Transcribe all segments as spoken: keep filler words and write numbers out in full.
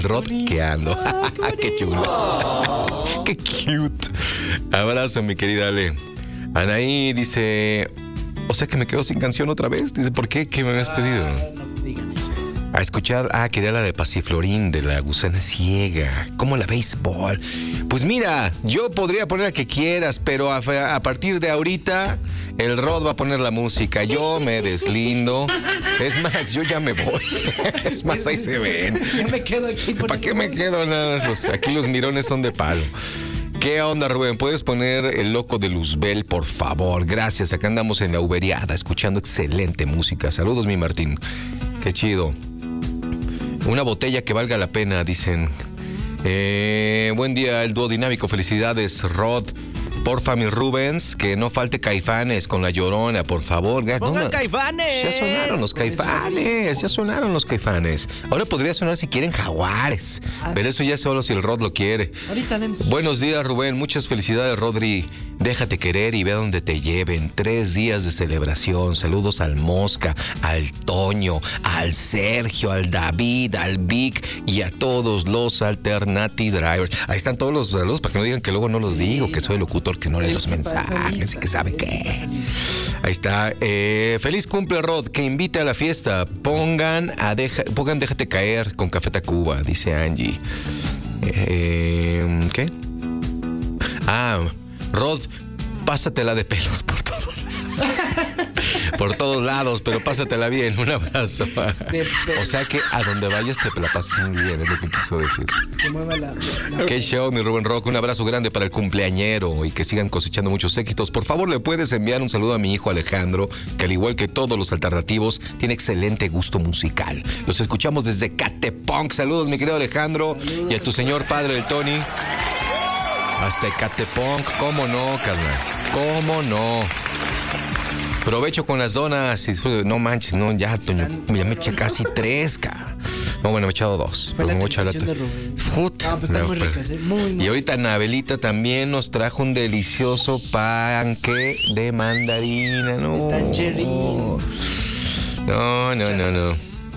Rodqueando. Qué chulo. Qué cute. Abrazo, mi querida Ale. Anaí dice, o sea que me quedo sin canción otra vez. Dice, ¿por qué? ¿Qué me habías pedido? No digan eso. A escuchar, ah, quería la de Pasiflorín, de la gusana ciega, como la béisbol. Pues mira, yo podría poner la que quieras, pero a, a partir de ahorita el Rod va a poner la música. Yo me deslindo. Es más, yo ya me voy. Es más, ahí se ven. Yo me quedo aquí. ¿Para qué me quedo? Nada más los, aquí los mirones son de palo. ¿Qué onda, Rubén? ¿Puedes poner El Loco de Luzbel, por favor? Gracias, acá andamos en la uberiada, escuchando excelente música. Saludos, mi Martín. Qué chido. Una botella que valga la pena, dicen. Eh, buen día, el dúo dinámico. Felicidades, Rod. Porfa, mi Rubens, que no falte Caifanes con La Llorona, por favor. ¡Pongan no, Caifanes! Ya sonaron los Caifanes, ya sonaron los Caifanes. Ahora podría sonar si quieren Jaguares, ah, pero eso ya solo si el Rod lo quiere. Ahorita vemos. Buenos días, Rubén. Muchas felicidades, Rodri. Déjate querer y ve a donde te lleven. Tres días de celebración. Saludos al Mosca, al Toño, al Sergio, al David, al Vic y a todos los Alternati Drivers. Ahí están todos los saludos para que no digan que luego no los sí, digo, que soy locutor que no lee los mensajes y que sabe qué. Ahí está. Eh, feliz cumple, Rod. Que invite a la fiesta. Pongan a deja, pongan Déjate Caer con Café Tacuba, dice Angie. Eh, ¿Qué? Ah, Rod, pásatela de pelos por todos lados. Por todos lados, pero pásatela bien. Un abrazo. O sea que a donde vayas te la pasas muy bien, es lo que quiso decir. La, la... Qué show, mi Rubén Rock. Un abrazo grande para el cumpleañero y que sigan cosechando muchos éxitos. Por favor, le puedes enviar un saludo a mi hijo Alejandro, que al igual que todos los alternativos, tiene excelente gusto musical. Los escuchamos desde Catepunk. Saludos, mi querido Alejandro. Saludos, y a tu señor padre, el Tony. Hasta Ecatepunk, cómo no, carnal, cómo no. Provecho con las donas. No manches, no, ya, Toño, ya me eché casi tres, cara. No, bueno, me he echado dos. Fue la tentación la... de Rubén. Fut. No, pues está no, muy rica, ¿sí? Muy, muy. Y ahorita Anabelita también nos trajo un delicioso panque de mandarina, ¿no? De tangerine. No, no, no, no.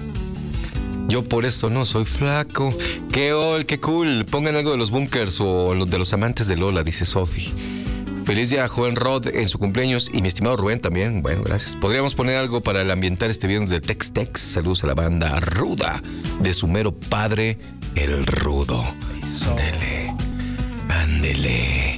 Yo por esto no soy flaco. Qué ol, qué cool. Pongan algo de los Bunkers o de los amantes de Lola, dice Sofi. Feliz día a joven Rod en su cumpleaños y mi estimado Rubén también. Bueno, gracias. Podríamos poner algo para el ambientar este viernes del Tex Tex. Saludos a la banda Ruda de su mero padre, el Rudo. Eso. Ándele, ándele.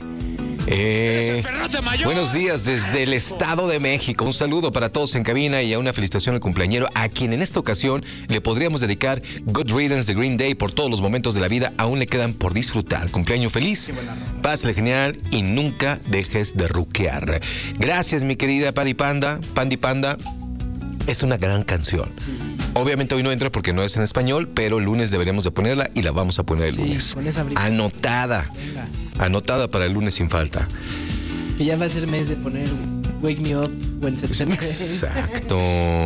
Eh, buenos días desde el Estado de México. Un saludo para todos en cabina y a una felicitación al cumpleañero, a quien en esta ocasión le podríamos dedicar Good Riddance de Green Day. Por todos los momentos de la vida aún le quedan por disfrutar. Cumpleaños feliz, pásale genial y nunca dejes de ruquear. Gracias, mi querida Paddy Panda, Pandy Panda. Es una gran canción. Sí. Obviamente hoy no entra porque no es en español, pero el lunes deberemos de ponerla y la vamos a poner el sí, lunes. Esa Anotada. Venga. Anotada para el lunes sin falta. Que ya va a ser mes de poner Wake Me Up When September. Exacto.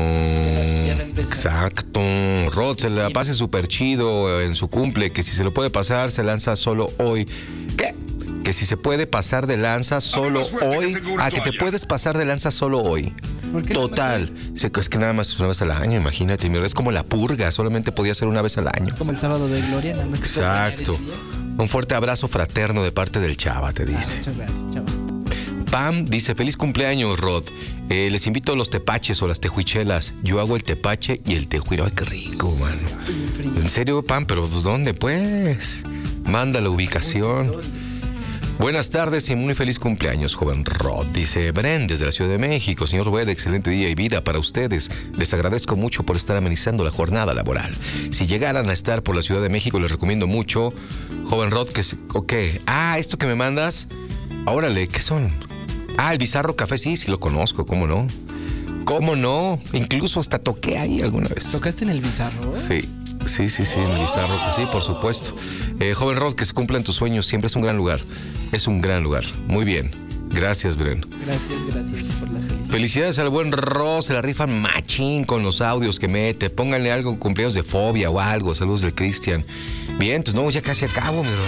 ya, ya Exacto. Rod, se la pase súper chido en su cumple, que si se lo puede pasar, se lanza solo hoy. ¿Qué? Que si se puede pasar de lanza solo hoy. Ah, que te puedes pasar de lanza solo hoy. Total. Es que nada más es una vez al año, imagínate. Es como la purga, solamente podía ser una vez al año. Es como el sábado de Gloria, nada más. Exacto. Un fuerte abrazo fraterno de parte del Chava, te dice. Ah, muchas gracias, Chava. Pam dice, feliz cumpleaños, Rod. Eh, les invito a los tepaches o las tejuichelas. Yo hago el tepache y el tejuino. Ay, qué rico, mano. En serio, Pam, pero ¿dónde, pues? Manda la ubicación. Buenas tardes y muy feliz cumpleaños, joven Rod. Dice Bren desde la Ciudad de México. Señor Rubén, excelente día y vida para ustedes. Les agradezco mucho por estar amenizando la jornada laboral. Si llegaran a estar por la Ciudad de México, les recomiendo mucho, joven Rod, que... Ok. Ah, esto que me mandas... Órale, ¿qué son? Ah, el Bizarro Café, sí, sí lo conozco, ¿cómo no? ¿Cómo no? Incluso hasta toqué ahí alguna vez. ¿Tocaste en el Bizarro? Sí. Sí, sí, sí, en el Bizarro, sí, por supuesto. Eh, joven Rod, que se cumplan tus sueños, siempre es un gran lugar. Es un gran lugar. Muy bien. Gracias, Bren. Gracias, gracias por las felicidades. Felicidades al buen Rod, se la rifan machín con los audios que mete. Pónganle algo, cumpleaños de Fobia o algo. Saludos del Cristian. Bien, pues no, ya casi acabo, pero...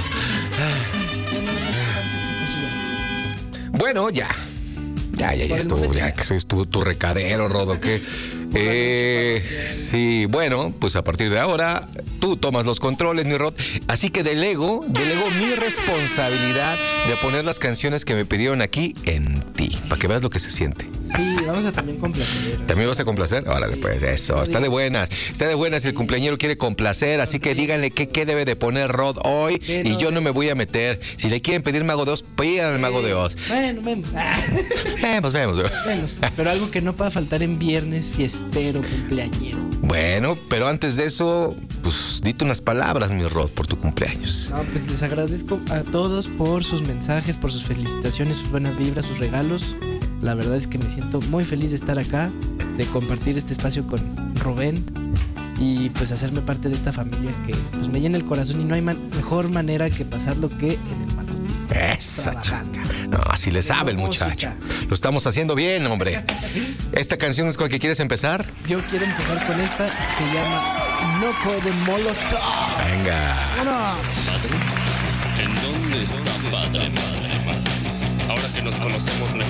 Bueno, ya. Ya, ya, ya estuvo, ya que soy tu, tu recadero, Rodo, que Eh, sí, bueno, pues a partir de ahora tú tomas los controles, mi Rod. Así que delego, delego mi responsabilidad de poner las canciones que me pidieron aquí en ti, para que veas lo que se siente. Sí, vamos a también complacer. ¿También vas a complacer? Órale, pues eso, está de buenas. Está de buenas, el cumpleañero quiere complacer, así que díganle qué, qué debe de poner Rod hoy y yo no me voy a meter. Si le quieren pedir Mago de Oz, pidan al Mago de Oz. Bueno, vemos. Vemos, vemos. Vemos. Pero algo que no pueda faltar en viernes fiestero, cumpleañero. Bueno, pero antes de eso, pues dite unas palabras, mi Rod, por tu cumpleaños. No, pues les agradezco a todos por sus mensajes, por sus felicitaciones, sus buenas vibras, sus regalos. La verdad es que me siento muy feliz de estar acá, de compartir este espacio con Rubén y pues hacerme parte de esta familia que pues me llena el corazón y no hay man- mejor manera que pasarlo que en el matutino. Esa chica. No, así le sabe el muchacho. Lo estamos haciendo bien, hombre. ¿Esta canción es con la que quieres empezar? Yo quiero empezar con esta, se llama Noco de Molotov. Venga. ¡Vámonos! ¿En dónde está padre, madre? Ahora que nos conocemos mejor.